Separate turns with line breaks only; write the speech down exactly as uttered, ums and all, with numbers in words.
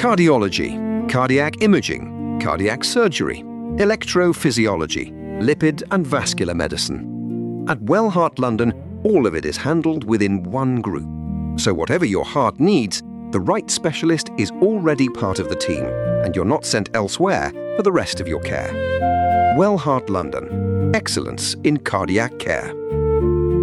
Cardiology, cardiac imaging, cardiac surgery, electrophysiology, lipid and vascular medicine. At Wellheart London, all of it is handled within one group. So whatever your heart needs, the right specialist is already part of the team, and you're not sent elsewhere for the rest of your care. Wellheart London. Excellence in cardiac care.